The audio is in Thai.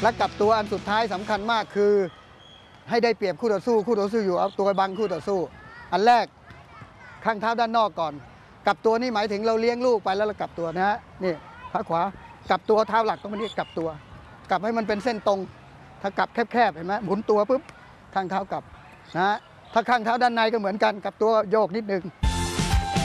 และกลับตัวอันสุดท้ายสำคัญมากคือให้ได้เปรียบคู่ต่อสู้อยู่เอาตัวบังคู่ต่อสู้อันแรกข้างเท้าด้านนอกก่อนกลับตัวนี่หมายถึงเราเลี้ยงลูกไปแล้วเรากลับตัวนะฮะนี่ขาขวากลับตัวเท้าหลักตรงนี้กลับตัวกลับให้มันเป็นเส้นตรงถ้ากลับแคบๆเห็นไหมหมุนตัวปุ๊บข้างเท้ากลับนะฮะถ้าข้างเท้าด้านในก็เหมือนกันกลับตัวโยกนิดนึง